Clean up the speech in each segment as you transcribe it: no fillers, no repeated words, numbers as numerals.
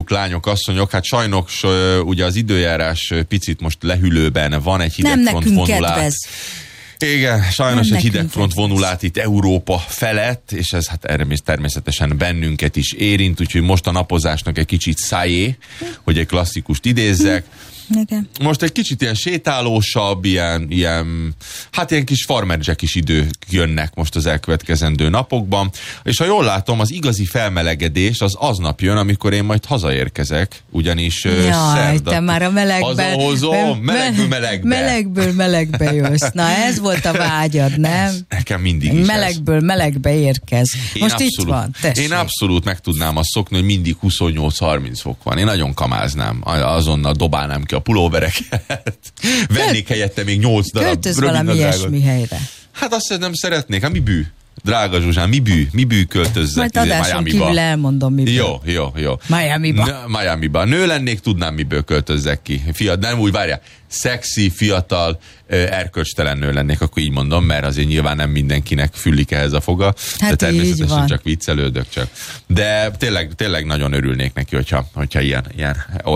fiúk, lányok, asszonyok, hát sajnos ugye az időjárás picit most lehűlőben van, egy hidegfront vonulát. Igen, sajnos egy hidegfront vonulát itt Európa felett, és ez hát természetesen bennünket is érint, úgyhogy most a napozásnak egy kicsit szájé, hogy egy klasszikust idézzek. Igen. Most egy kicsit ilyen sétálósabb, ilyen kis Farmer Jack is idők jönnek most az elkövetkezendő napokban, és ha jól látom, az igazi felmelegedés az aznap jön, amikor én majd hazaérkezek, ugyanis szerda. Te már a melegben. Hazahozom, melegből melegbe jössz. Na, ez volt a vágyad, nem? Nekem mindig is melegből melegbe érkez. Most itt van, tessék. Én abszolút meg tudnám azt szokni, hogy mindig 28-30 fok van. Én nagyon kamáznám, azonnal dobálnám ki a pulóvereket. Vennék helyette még 8 darab költöz valami ilyesmi helyre. Hát azt nem szeretnék. Hát mi bű? Drága Zsuzsán, mi bű költözzek Miamiba? Kívül elmondom miből. Jó. Miamiba. Nő lennék, tudnám miből költözzek ki. Nem úgy, várjál. Szexi, fiatal, erkölcstelen nő lennék, akkor így mondom, mert azért nyilván nem mindenkinek füllik ehhez a foga. Hát de természetesen csak viccelődök csak. De tényleg nagyon örülnék neki, hogyha ilyen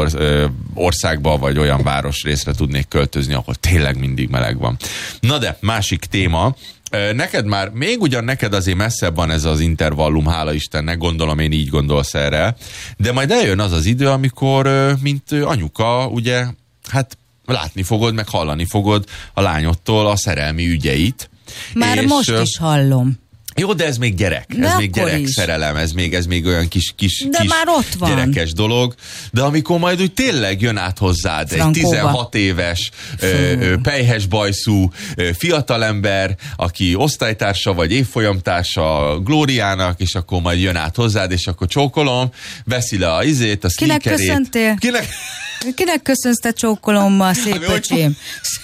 országba vagy olyan városrészre tudnék költözni, ahol tényleg mindig meleg van. Na de, másik téma. Neked már, még ugyan neked azért messzebb van ez az intervallum, hála Istennek, gondolom én így gondolsz erre, de majd eljön az az idő, amikor, mint anyuka, ugye, hát látni fogod, meg hallani fogod a lányodtól a szerelmi ügyeit. Már most is hallom. Jó, de ez még gyerek. Ez még gyerek szerelem, ez még olyan kis már ott van. Gyerekes dolog. De amikor majd úgy tényleg jön át hozzád Frankóba. Egy 16 éves, pelyhes bajszú fiatalember, aki osztálytársa vagy évfolyamtársa Glóriának, és akkor majd jön át hozzád, és akkor csókolom, veszi le a izét, a sneakerét. Kinek köszöntél? Kinek köszönsz te csókolommal, szép öcsém?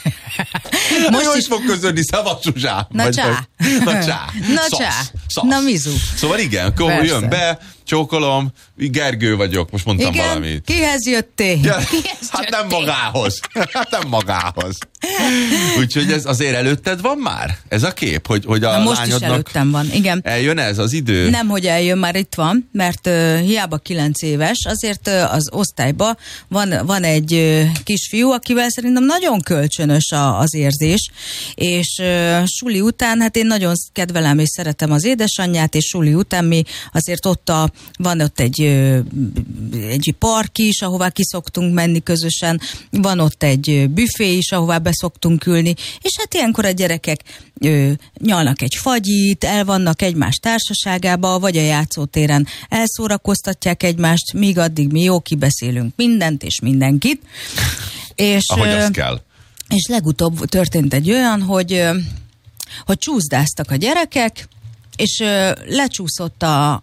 Most is fog köszönni, szavas Zsuzsá. Na csá. Na mizu. Szóval igen, akkor jön be, csókolom, Gergő vagyok, most mondtam igen, valamit. Kihez jöttél? Ja, hát nem magához. Úgyhogy ez azért előtted van már? Ez a kép, hogy a most lányodnak... is előttem van, igen. Eljön ez az idő? Nem, hogy eljön, már itt van, mert hiába 9 éves, azért az osztályban van egy kisfiú, akivel szerintem nagyon kölcsönös az érzés, és suli után, hát én nagyon kedvelem és szeretem az édesanyját, és suli után mi azért van ott egy park is, ahová kiszoktunk menni közösen, van ott egy büfé is, ahová beszoktunk ülni, és hát ilyenkor a gyerekek nyalnak egy fagyit, el vannak egymás társaságába, vagy a játszótéren elszórakoztatják egymást, míg addig mi jó kibeszélünk mindent és mindenkit. És, ahogy az kell. És legutóbb történt egy olyan, hogy csúszdáztak a gyerekek, és lecsúszott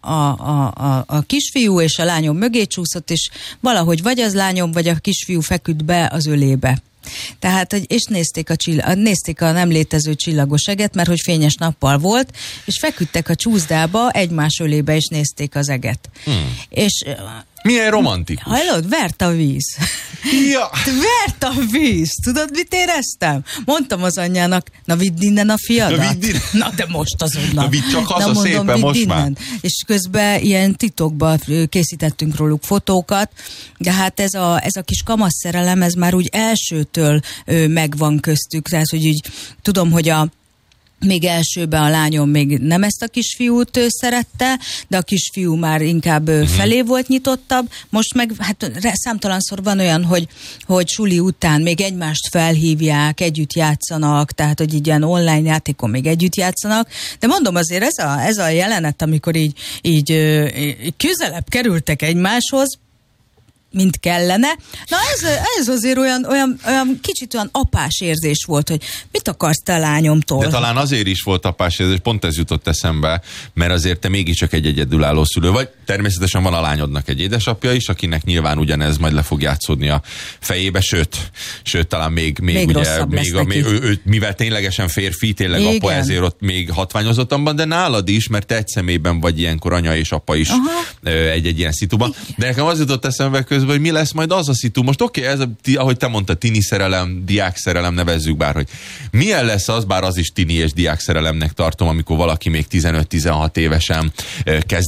a kisfiú, és a lányom mögé csúszott, és valahogy vagy az lányom, vagy a kisfiú feküdt be az ölébe. Tehát, és nézték a nem létező csillagos eget, mert hogy fényes nappal volt, és feküdtek a csúszdába egymás ölébe, és nézték az eget. És milyen romantikus. Hallod? Vert a víz. Ja. Vert a víz. Tudod, mit éreztem? Mondtam az anyjának, na vidd innen a fiadat. Na de most azonnal. Na vidd csak haza szépen, most innen. Már. És közben ilyen titokban készítettünk róluk fotókat, de hát ez a kis kamasz szerelem, ez már úgy elsőtől megvan köztük. Tehát, hogy úgy tudom, hogy még elsőben a lányom még nem ezt a kisfiút szerette, de a kisfiú már inkább felé volt nyitottabb. Most meg hát számtalanszor van olyan, hogy suli után még egymást felhívják, együtt játszanak, tehát hogy így ilyen online játékon még együtt játszanak. De mondom azért ez a jelenet, amikor így közelebb kerültek egymáshoz, mint kellene. Na ez azért olyan kicsit olyan apás érzés volt, hogy mit akarsz te lányomtól? De talán azért is volt apás érzés, pont ez jutott eszembe, mert azért te mégiscsak egy egyedülálló szülő vagy. Természetesen van a lányodnak egy édesapja is, akinek nyilván ugyanez majd le fog játszódni a fejébe, sőt talán még ugye, ő, mivel ténylegesen férfi, tényleg igen. Apa, ezért ott még hatványozottabban, de nálad is, mert te egy személyben vagy ilyenkor anya és apa is egy ilyen szituban. De nekem az jutott eszembe közben, hogy mi lesz majd az a szitu. Most ez ahogy te mondtad, tini szerelem, diák szerelem, nevezzük bárhogy. Milyen lesz az, bár az is tini és diák szerelemnek tartom, amikor valaki még 15-16 évesen kezd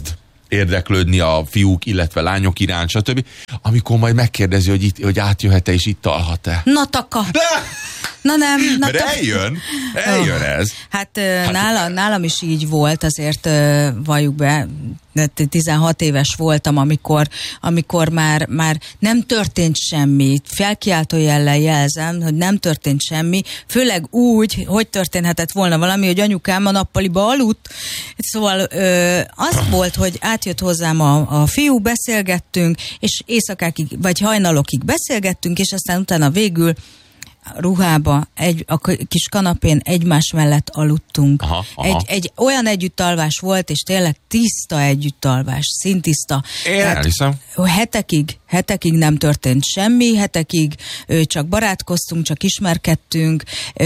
érdeklődni a fiúk, illetve lányok iránt, stb. Amikor majd megkérdezi, hogy átjöhet-e és itt alhat-e. Na taka! Na nem. Mert eljön ez. Hát nálam is így volt, azért valljuk be, 16 éves voltam, amikor már nem történt semmi. Felkiáltó jellel jelzem, hogy nem történt semmi, főleg úgy, hogy történhetett volna valami, hogy anyukám a nappaliba aludt. Szóval az volt, hogy átjött hozzám a fiú, beszélgettünk, és éjszakákig, vagy hajnalokig beszélgettünk, és aztán utána végül ruhába, a kis kanapén egymás mellett aludtunk. Aha. Egy olyan együttalvás volt, és tényleg tiszta együttalvás, szintiszta. Én elhiszem. Hetekig nem történt semmi, hetekig csak barátkoztunk, csak ismerkedtünk,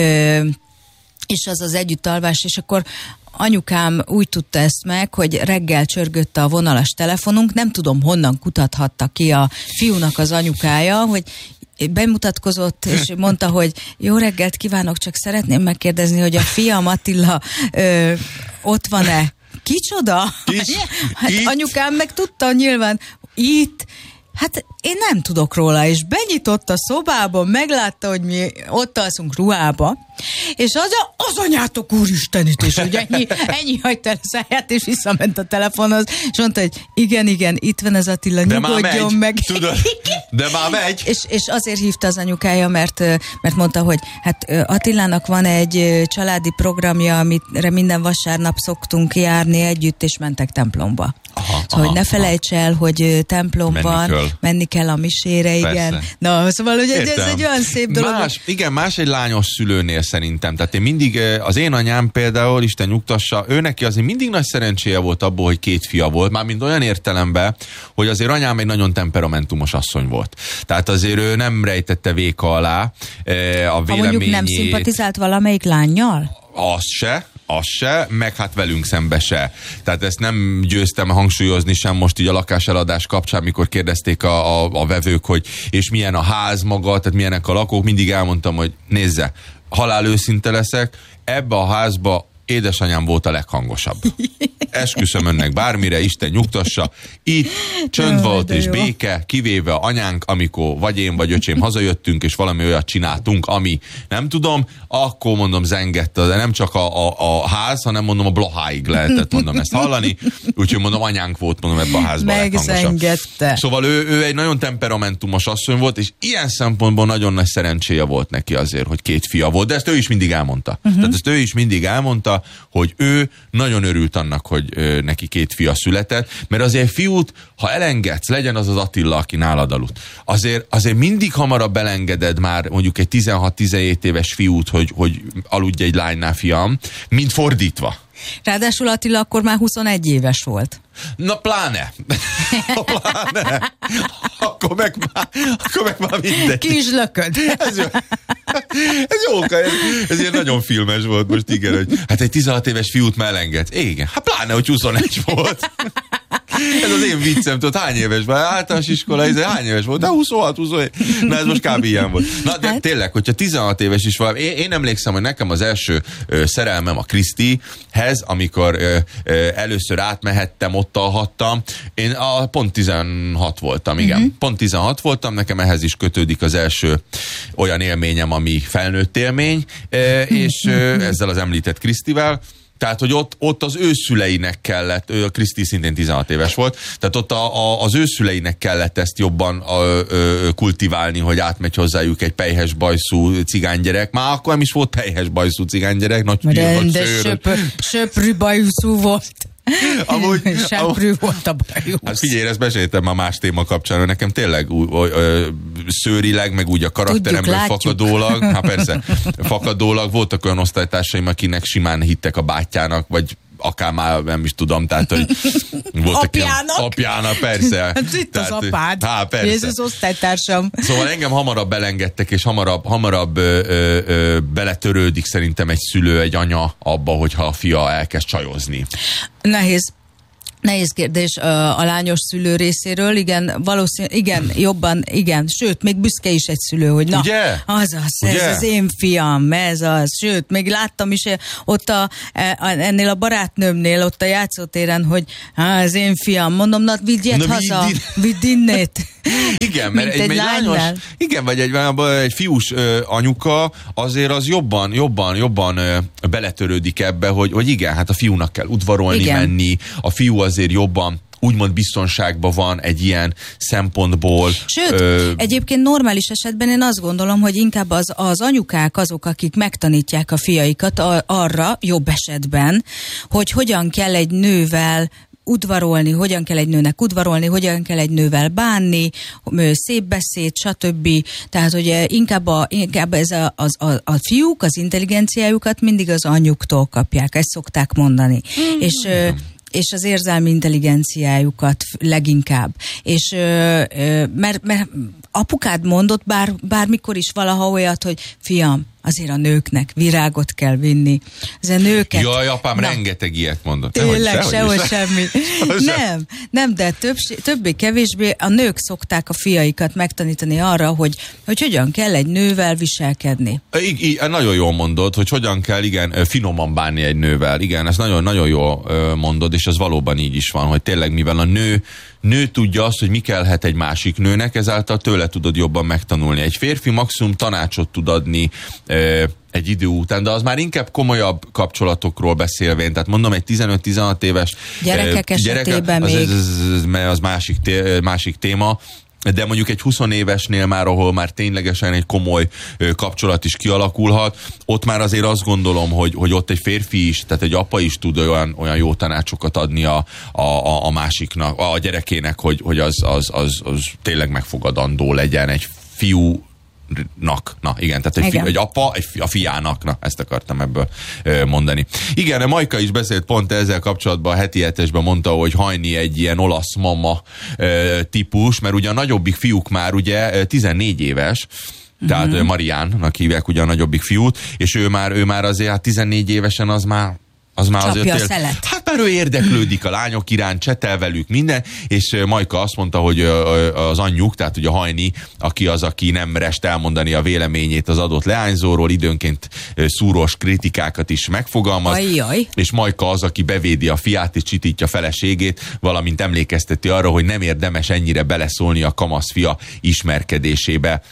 és az együttalvás, és akkor anyukám úgy tudta ezt meg, hogy reggel csörgötte a vonalas telefonunk, nem tudom honnan kutathatta ki a fiúnak az anyukája, hogy bemutatkozott, és mondta, hogy jó reggelt kívánok, csak szeretném megkérdezni, hogy a fiam Attila ott van-e? Kicsoda? Hát anyukám meg tudta nyilván, itt. Hát én nem tudok róla, és benyitott a szobába, meglátta, hogy mi ott alszunk ruhába, és az anyátok úristenit, és hogy ennyi hagyta el a száját, és visszament a telefonhoz, és mondta, hogy igen, itt van ez Attila, nyugodjon meg. Tudod, de már megy. És azért hívta az anyukája, mert mondta, hogy hát Attilának van egy családi programja, amire minden vasárnap szoktunk járni együtt, és mentek templomba. Szóval, hogy ne felejts el, hogy templomban menni kell a misére, igen. Persze. Na, szóval, hogy ez egy olyan szép dolog. Más egy lányos szülőnél szerintem. Tehát én mindig, az én anyám például, Isten nyugtassa, ő neki azért mindig nagy szerencséje volt abból, hogy 2 fia volt, mármint olyan értelemben, hogy azért anyám egy nagyon temperamentumos asszony volt. Tehát azért ő nem rejtette véka alá a véleményét. Ha mondjuk nem szimpatizált valamelyik lánnyal? Az se, meg hát velünk szembe se. Tehát ezt nem győztem hangsúlyozni sem most így a lakáseladás kapcsán, mikor kérdezték a vevők, hogy és milyen a ház maga, tehát milyenek a lakók, mindig elmondtam, hogy nézze, halál őszinte leszek, ebbe a házba édesanyám volt a leghangosabb. Esküszöm önnek bármire, Isten nyugtassa. Itt csönd volt és béke, kivéve anyánk, amikor vagy én, vagy öcsém hazajöttünk, és valami olyat csináltunk, ami nem tudom, akkor mondom zengette, de nem csak a ház, hanem mondom a bloháig lehetett mondom ezt hallani, úgyhogy mondom anyánk volt mondom ebbe a házba megzengette. Szóval ő egy nagyon temperamentumos asszony volt, és ilyen szempontból nagyon nagy szerencséje volt neki azért, hogy 2 fia volt, de ezt ő is mindig elmondta. Tehát ezt ő is mindig elmondta, hogy ő nagyon örült annak, hogy neki 2 fia született, mert azért fiút, ha elengedsz, legyen az Attila, aki nálad aludt. Azért mindig hamarabb elengeded már mondjuk egy 16-17 éves fiút, hogy aludj egy lánynál, fiam, mint fordítva. Ráadásul Attila akkor már 21 éves volt. Na pláne. Akkor meg már mindegy. Kislököd. Ez jó, ez ilyen nagyon filmes volt most, igen, hogy hát egy 16 éves fiút már elengedsz. Igen, hát pláne, hogy 21 volt. Ez az én viccem, tudod, hány éves volt? Általános iskola, hány éves volt? De 26, 27. Na ez most kb. Ilyen volt. Na de tényleg, hogyha 16 éves is valami, én emlékszem, hogy nekem az első szerelmem a Krisztihez, amikor először átmehettem, ott alhattam. Én pont 16 voltam, igen. Pont 16 voltam, nekem ehhez is kötődik az első olyan élményem, ami felnőtt élmény, és ezzel az említett Krisztivel. Tehát, hogy ott az ő szüleinek kellett, a Kriszti szintén 16 éves volt, tehát ott az ő szüleinek kellett ezt jobban kultiválni, hogy átmegy hozzájuk egy pelyhes bajszú cigánygyerek. Már akkor nem is volt pelyhes bajszú cigánygyerek, nagy söprű bajszú volt. Amúgy volt a bajusz. Hát figyelj, ezt meséltem már más téma kapcsán, hogy nekem tényleg szőrileg, meg úgy a karakteremből fakadólag, hát persze, fakadólag voltak olyan osztálytársaim, akinek simán hittek a bátyjának, vagy akár már nem is tudom, tehát, hogy voltak apjának, persze. Hát itt az apád. Persze. Ez az osztálytársam. Szóval engem hamarabb elengedtek, és hamarabb beletörődik szerintem egy szülő, egy anya abba, hogyha a fia elkezd csajozni. Nehéz. Nehéz kérdés a lányos szülő részéről, igen, valószínűleg, igen, jobban, igen, sőt, még büszke is egy szülő, hogy na, ugye? Ez az én fiam, ez az, sőt, még láttam is ott ennél a barátnőmnél, ott a játszótéren, hogy az én fiam, mondom, na, vigyed haza, vidd innét. Igen, mert egy lányos, igen, vagy egy fiús anyuka azért az jobban beletörődik ebbe, hogy igen, hát a fiúnak kell udvarolni, igen. menni, a fiú azért jobban úgymond biztonságban van egy ilyen szempontból. Sőt, egyébként normális esetben én azt gondolom, hogy inkább az anyukák azok, akik megtanítják a fiaikat arra, jobb esetben, hogy hogyan kell egy nővel udvarolni, hogyan kell egy nőnek udvarolni, hogyan kell egy nővel bánni, szép beszéd, stb. Tehát, hogy inkább ez a fiúk az intelligenciájukat mindig az anyjuktól kapják, ezt szokták mondani. És az érzelmi intelligenciájukat leginkább. És mert apukád mondott bármikor is valaha olyat, hogy fiam, azért a nőknek virágot kell vinni. Ez a nőket... Jaj, apám rengeteg ilyet mondott. Tényleg, sehol semmi. Nem, de többé-kevésbé a nők szokták a fiaikat megtanítani arra, hogy hogyan kell egy nővel viselkedni. Nagyon jól mondod, hogy hogyan kell, igen, finoman bánni egy nővel. Igen, ezt nagyon-nagyon jól mondod, és ez valóban így is van, hogy tényleg mivel a nő tudja azt, hogy mi kellhet egy másik nőnek, ezáltal tőle tudod jobban megtanulni. Egy férfi maximum tanácsot tud adni egy idő után, de az már inkább komolyabb kapcsolatokról beszélvén. Tehát mondom, egy 15-16 éves gyerekek esetében az másik téma, de mondjuk egy 20 évesnél már, ahol már ténylegesen egy komoly kapcsolat is kialakulhat, ott már azért azt gondolom, hogy ott egy férfi is, tehát egy apa is tud olyan jó tanácsokat adni a másiknak, a gyerekének, hogy az tényleg megfogadandó legyen egy fiú. Na igen, tehát egy apa a fiának, na ezt akartam ebből mondani. Igen, Majka is beszélt pont ezzel kapcsolatban, a heti hetesben mondta, hogy Hajni egy ilyen olasz mama típus, mert ugye a nagyobbik fiúk már ugye 14 éves, tehát Mariánnak hívják ugye a nagyobbik fiút, és ő már azért 14 évesen az már azért hát már ő érdeklődik a lányok iránt, csetel velük minden, és Majka azt mondta, hogy az anyjuk, tehát ugye a Hajni, aki nem rest elmondani a véleményét az adott leányzóról, időnként szúros kritikákat is megfogalmaz, és Majka az, aki bevédi a fiát és csitítja feleségét, valamint emlékezteti arra, hogy nem érdemes ennyire beleszólni a kamaszfia ismerkedésébe.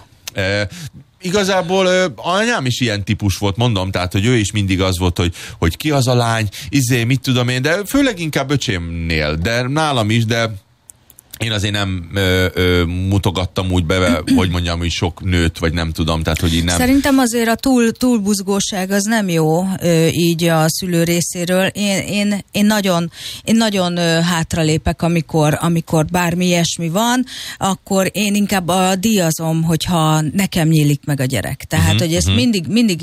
Igazából anyám is ilyen típus volt, mondom, tehát, hogy ő is mindig az volt, hogy ki az a lány, mit tudom én, de főleg inkább öcsémnél, de nálam is, de én azért nem mutogattam úgy be, hogy mondjam, hogy sok nőt, vagy nem tudom, tehát, hogy így nem. Szerintem azért a túlbuzgóság az nem jó így a szülő részéről. Én nagyon hátralépek, amikor bármi ilyesmi van, akkor én inkább díjazom, hogyha nekem nyílik meg a gyerek. Tehát, hogy ezt mindig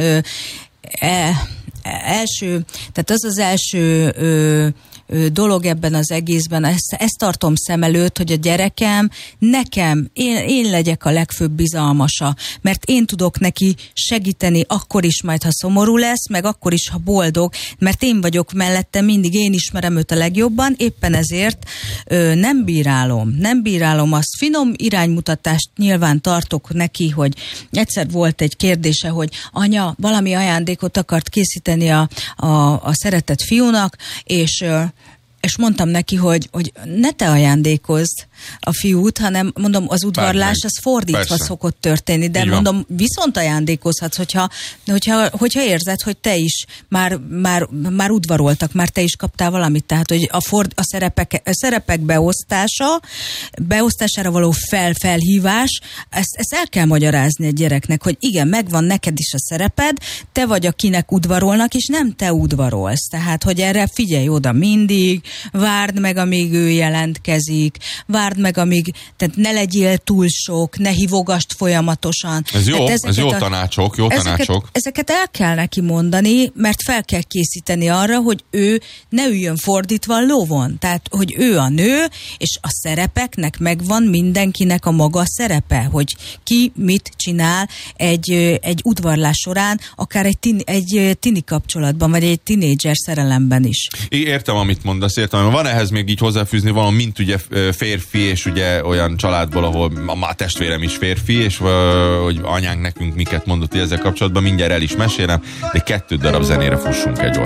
tehát az első dolog ebben az egészben, ezt tartom szem előtt, hogy a gyerekem nekem, én legyek a legfőbb bizalmasa, mert én tudok neki segíteni akkor is majd, ha szomorú lesz, meg akkor is, ha boldog, mert én vagyok mellette, mindig én ismerem őt a legjobban, éppen ezért nem bírálom azt. Finom iránymutatást nyilván tartok neki, hogy egyszer volt egy kérdése, hogy anya valami ajándékot akart készíteni a szeretett fiúnak, és mondtam neki, hogy ne te ajándékozd a fiút, hanem mondom, az udvarlás az fordítva szokott történni, de mondom, viszont ajándékozhatsz, hogyha érzed, hogy te is már udvaroltak, már te is kaptál valamit, tehát hogy a szerepek beosztására való felhívás, ezt el kell magyarázni egy gyereknek, hogy igen, megvan neked is a szereped, te vagy akinek udvarolnak, és nem te udvarolsz, tehát hogy erre figyelj oda mindig, várd meg, amíg ő jelentkezik, várd várd meg, amíg, tehát ne legyél túl sok, ne hívogast folyamatosan. Ez jó, ez jó tanácsok, tanácsok. Ezeket el kell neki mondani, mert fel kell készíteni arra, hogy ő ne üljön fordítva a lóvon. Tehát, hogy ő a nő, és a szerepeknek megvan mindenkinek a maga szerepe, hogy ki mit csinál egy udvarlás során, akár egy tini kapcsolatban, vagy egy tinédzser szerelemben is. Értem, amit mondasz, értem. Van ehhez még így hozzáfűzni valami, mint ugye férfi, és ugye olyan családból, ahol a testvérem is férfi, és hogy anyánk nekünk miket mondott ezzel kapcsolatban, mindjárt el is mesélem, de 2 darab zenére fussunk egy